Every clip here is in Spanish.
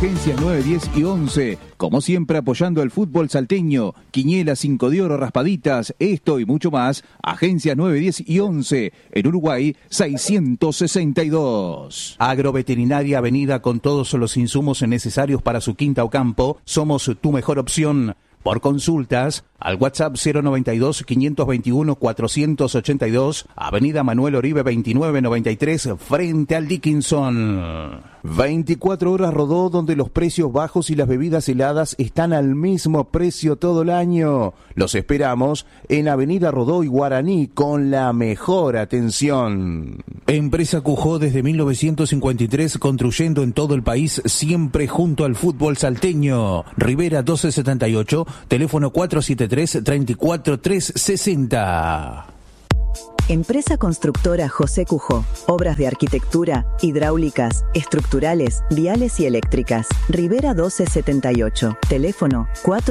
Agencias 9, 10 y 11. Como siempre, apoyando al fútbol salteño. Quiniela, 5 de oro, raspaditas, esto y mucho más. Agencias 9, 10 y 11. En Uruguay, 662. Agroveterinaria Avenida, con todos los insumos necesarios para su quinta o campo. Somos tu mejor opción. Por consultas, al WhatsApp 092-521-482, Avenida Manuel Oribe 2993, frente al Dickinson. 24 horas Rodó, donde los precios bajos y las bebidas heladas están al mismo precio todo el año. Los esperamos en Avenida Rodó y Guaraní, con la mejor atención. Empresa Cujó desde 1953, construyendo en todo el país, siempre junto al fútbol salteño. Rivera 1278, teléfono 473-34360. Empresa constructora José Cujó. Obras de arquitectura, hidráulicas, estructurales, viales y eléctricas. Rivera 1278. Teléfono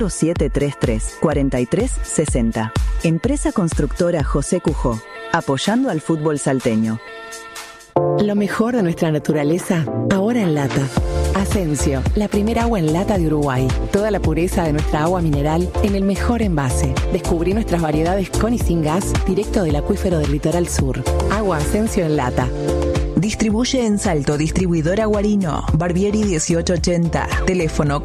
4733-4360. Empresa constructora José Cujó. Apoyando al fútbol salteño. Lo mejor de nuestra naturaleza, ahora en lata. Asensio, la primera agua en lata de Uruguay. Toda la pureza de nuestra agua mineral en el mejor envase. Descubrí nuestras variedades con y sin gas, directo del acuífero del litoral sur. Agua Asensio en lata. Distribuye en Salto, distribuidora Guarino, Barbieri 1880, teléfono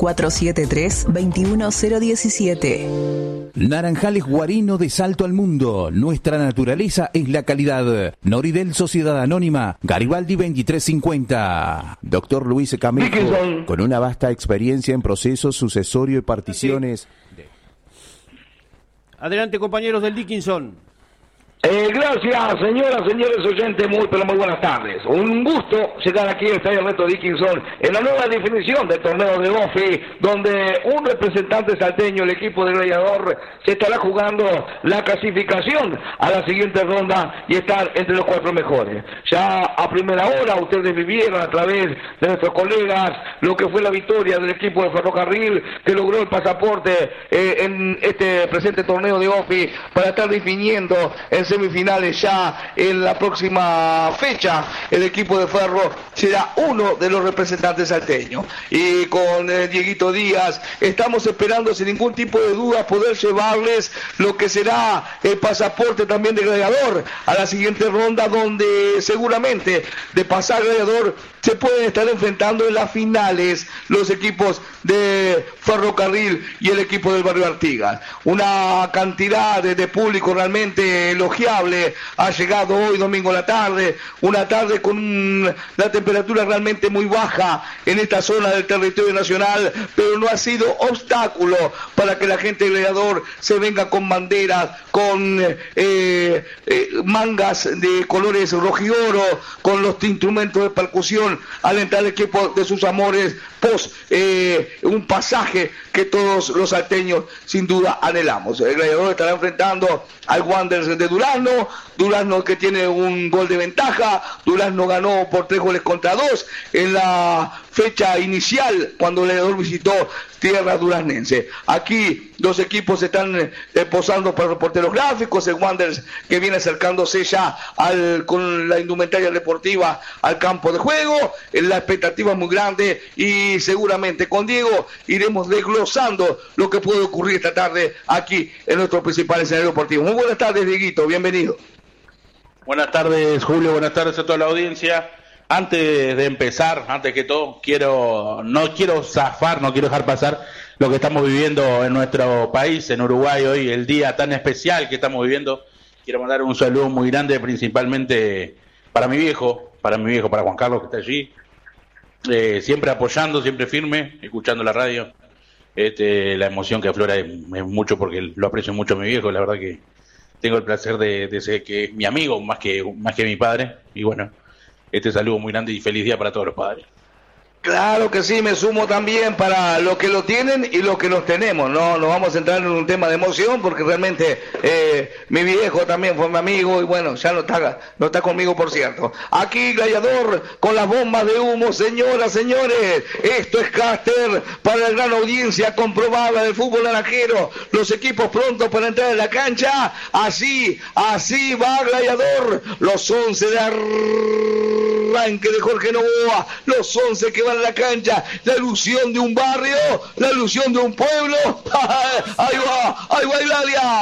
473-21017. Naranjales Guarino, de Salto al Mundo. Nuestra naturaleza es la calidad. Noridel Sociedad Anónima, Garibaldi 2350. Doctor Luis Camejo, con una vasta experiencia en procesos, sucesorio y particiones. Adelante, compañeros del Dickinson. Gracias, señoras, señores oyentes, muy buenas tardes. Un gusto llegar aquí al Estadio Ernesto Dickinson en la nueva definición del torneo de OFI, donde un representante salteño, el equipo de Gladiador, se estará jugando la clasificación a la siguiente ronda y estar entre los 4 mejores. Ya a primera hora ustedes vivieron a través de nuestros colegas lo que fue la victoria del equipo de Ferrocarril, que logró el pasaporte en este presente torneo de OFI para estar definiendo en semifinales ya en la próxima fecha. El equipo de Ferro será uno de los representantes salteños, y con Dieguito Díaz estamos esperando sin ningún tipo de duda poder llevarles lo que será el pasaporte también de Gladiador a la siguiente ronda, donde seguramente de pasar Gladiador se pueden estar enfrentando en las finales los equipos de Ferrocarril y el equipo del Barrio Artigas. Una cantidad de público realmente elogiable ha llegado hoy domingo a la tarde, una tarde con la temperatura realmente muy baja en esta zona del territorio nacional, pero no ha sido obstáculo para que la gente de Gladiador se venga con banderas, con mangas de colores rojioro, con los instrumentos de percusión, alentar al equipo de sus amores pos un pasaje que todos los salteños sin duda anhelamos. El Gladiador estará enfrentando al Wanderers de Durazno que tiene un gol de ventaja. Durazno ganó por 3-2 en la fecha inicial cuando el Gladiador visitó tierra duraznense. Aquí dos equipos están posando para reporteros gráficos. El Wanderers, que viene acercándose ya con la indumentaria deportiva al campo de juego. La expectativa es muy grande y seguramente con Diego iremos desglosando lo que puede ocurrir esta tarde aquí en nuestro principal escenario deportivo. Muy buenas tardes, Dieguito, bienvenido. Buenas tardes, Julio, buenas tardes a toda la audiencia. Antes de empezar, antes que todo, no quiero dejar pasar lo que estamos viviendo en nuestro país, en Uruguay hoy, el día tan especial que estamos viviendo. Quiero mandar un saludo muy grande, principalmente para mi viejo, para Juan Carlos, que está allí, siempre apoyando, siempre firme, escuchando la radio. La emoción que aflora es mucho, porque lo aprecio mucho a mi viejo. La verdad que tengo el placer de ser que es mi amigo más que mi padre. Y bueno, saludo muy grande y feliz día para todos los padres. Claro que sí, me sumo también para los que lo tienen y los que los tenemos. No vamos a entrar en un tema de emoción, porque realmente mi viejo también fue mi amigo y bueno, ya no está conmigo, por cierto. Aquí Gladiador con las bombas de humo, señoras, señores. Esto es Caster para la gran audiencia comprobada del fútbol naranjero. Los equipos prontos para entrar en la cancha. Así va Gladiador. Los 11 de arranque de Jorge Novoa. Los 11 que llevan a la cancha, la ilusión de un barrio, la ilusión de un pueblo. Ahí va Eulalia.